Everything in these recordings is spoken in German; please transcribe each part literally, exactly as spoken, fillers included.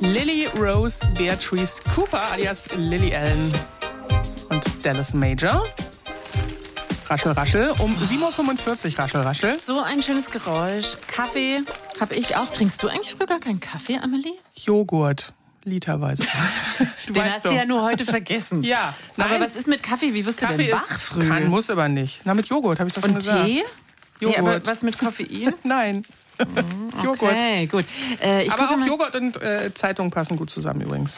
Lily Rose Beatrice Cooper alias Lily Allen und Dallas Major. Raschel, raschel. Um sieben Uhr fünfundvierzig, raschel, raschel. So ein schönes Geräusch. Kaffee habe ich auch. Trinkst du eigentlich früher gar keinen Kaffee, Amelie? Joghurt. Literweise. Du Den hast du ja nur heute vergessen. Ja. Nein. Aber was ist mit Kaffee? Wie wirst du Kaffee denn wach ist, früh? Kann, muss aber nicht. Na, mit Joghurt, habe ich doch schon Und gesagt. Tee? Joghurt. Nee, aber was mit Koffein? Nein. Mm, Joghurt. Okay, gut. Äh, ich aber auch mal. Joghurt und äh, Zeitung passen gut zusammen übrigens.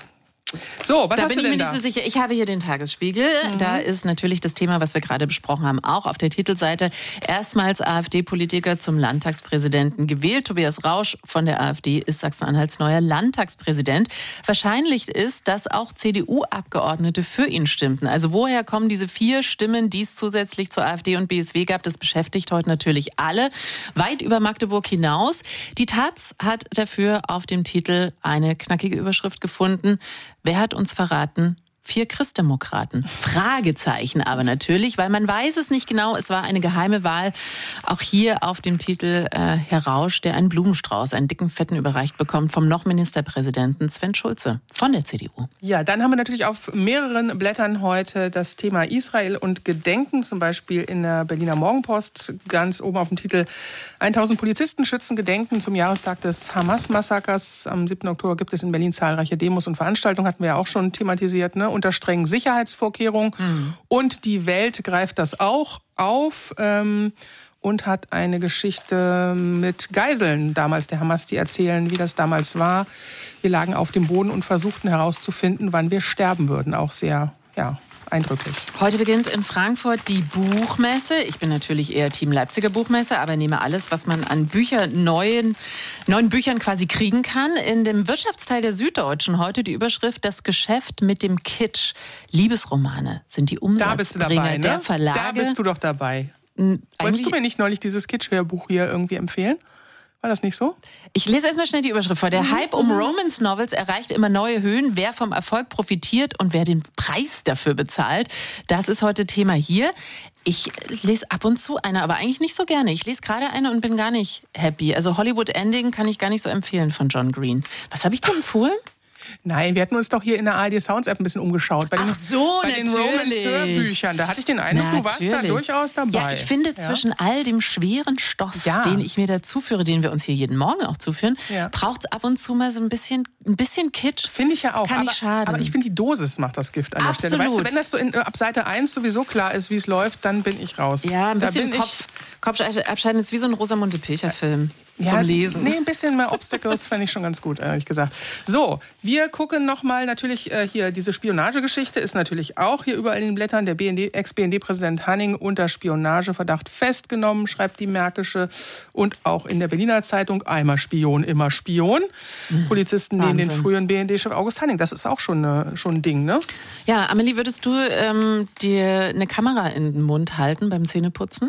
So, was da hast bin du ich mir denn nicht da? so sicher. Ich habe hier den Tagesspiegel. Mhm. Da ist natürlich das Thema, was wir gerade besprochen haben, auch auf der Titelseite. Erstmals AfD-Politiker zum Landtagspräsidenten gewählt. Tobias Rausch von der AfD ist Sachsen-Anhalts neuer Landtagspräsident. Wahrscheinlich ist, dass auch C D U-Abgeordnete für ihn stimmten. Also woher kommen diese vier Stimmen, die es zusätzlich zur AfD und B S W gab? Das beschäftigt heute natürlich alle. Weit über Magdeburg hinaus. Die Taz hat dafür auf dem Titel eine knackige Überschrift gefunden. Wer hat uns verraten? Vier Christdemokraten. Fragezeichen aber natürlich, weil man weiß es nicht genau. Es war eine geheime Wahl. Auch hier auf dem Titel äh, Herr Rausch, der einen Blumenstrauß, einen dicken Fetten überreicht bekommt vom noch Ministerpräsidenten Sven Schulze von der C D U. Ja, dann haben wir natürlich auf mehreren Blättern heute das Thema Israel und Gedenken. Zum Beispiel in der Berliner Morgenpost ganz oben auf dem Titel tausend Polizisten schützen Gedenken zum Jahrestag des Hamas-Massakers. Am siebten Oktober gibt es in Berlin zahlreiche Demos und Veranstaltungen. Hatten wir ja auch schon thematisiert, ne? Unter strengen Sicherheitsvorkehrungen. Mhm. Und die Welt greift das auch auf ähm, und hat eine Geschichte mit Geiseln damals der Hamas, die erzählen, wie das damals war. Wir lagen auf dem Boden und versuchten herauszufinden, wann wir sterben würden. Auch sehr, ja, eindrücklich. Heute beginnt in Frankfurt die Buchmesse. Ich bin natürlich eher Team Leipziger Buchmesse, aber nehme alles, was man an Büchern, neuen, neuen Büchern quasi kriegen kann. In dem Wirtschaftsteil der Süddeutschen heute die Überschrift Das Geschäft mit dem Kitsch. Liebesromane sind die Umsatzbringer da bist du dabei, ne? der Verlage. Da bist du doch dabei. Eigentlich Wolltest du mir nicht neulich dieses Kitsch-Hörbuch hier irgendwie empfehlen? War das nicht so? Ich lese erstmal schnell die Überschrift vor. Der mhm. Hype um Romance-Novels erreicht immer neue Höhen. Wer vom Erfolg profitiert und wer den Preis dafür bezahlt, das ist heute Thema hier. Ich lese ab und zu eine, aber eigentlich nicht so gerne. Ich lese gerade eine und bin gar nicht happy. Also Hollywood Ending kann ich gar nicht so empfehlen von John Green. Was habe ich dir empfohlen? Nein, wir hatten uns doch hier in der A R D Sounds App ein bisschen umgeschaut. Bei den, Ach so, bei natürlich. den Romance-Hörbüchern. Da hatte ich den Eindruck, natürlich. du warst da durchaus dabei. Ja, ich finde, zwischen ja. all dem schweren Stoff, ja. den ich mir dazu führe, den wir uns hier jeden Morgen auch zuführen, ja. braucht es ab und zu mal so ein bisschen, ein bisschen Kitsch. Finde ich ja auch. Kann aber, nicht schaden. Aber ich finde, die Dosis macht das Gift an Absolut. der Stelle. Weißt du, wenn das so in, ab Seite eins sowieso klar ist, wie es läuft, dann bin ich raus. Ja, ein da bisschen Kopf, Kopfabscheiden ist wie so ein Rosamunde Pilcher-Film. Ja, zum Lesen. Nee, ein bisschen mehr Obstacles fände ich schon ganz gut, ehrlich gesagt. So, wir gucken nochmal natürlich äh, hier, diese Spionagegeschichte ist natürlich auch hier überall in den Blättern. Der B N D, Ex-B N D-Präsident Hanning unter Spionageverdacht festgenommen, schreibt die Märkische. Und auch in der Berliner Zeitung, einmal Spion, immer Spion. Mhm. Polizisten nehmen den früheren B N D-Chef August Hanning. Das ist auch schon, äh, schon ein Ding, ne? Ja, Amelie, würdest du ähm, dir eine Kamera in den Mund halten beim Zähneputzen?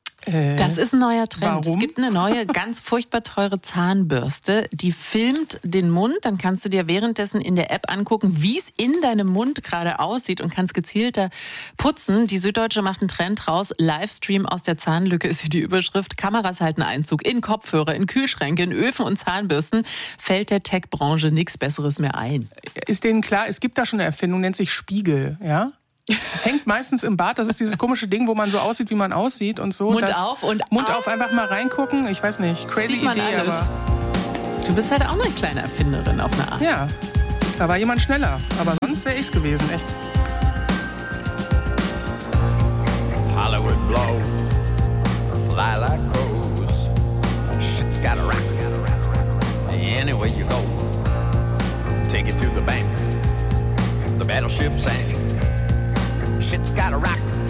Das ist ein neuer Trend. Warum? Es gibt eine neue, ganz furchtbar teure Zahnbürste, die filmt den Mund. Dann kannst du dir währenddessen in der App angucken, wie es in deinem Mund gerade aussieht und kannst gezielter putzen. Die Süddeutsche macht einen Trend raus. Livestream aus der Zahnlücke ist hier die Überschrift. Kameras halten Einzug in Kopfhörer, in Kühlschränke, in Öfen und Zahnbürsten. Fällt der Tech-Branche nichts Besseres mehr ein. Ist denen klar, es gibt da schon eine Erfindung, nennt sich Spiegel, ja? Hängt meistens im Bad, das ist dieses komische Ding, wo man so aussieht, wie man aussieht und so. Mund das, auf und Mund auf, einfach mal reingucken. Ich weiß nicht, crazy Sieht man Idee, alles. aber... Du bist halt auch eine kleine Erfinderin auf eine Art. Ja, da war jemand schneller, aber sonst wäre ich's gewesen, echt. Hollywood blow, fly like crows. Shit's gotta rock, anywhere you go. Take it to the bank, the battleship sank. Shit's gotta rock,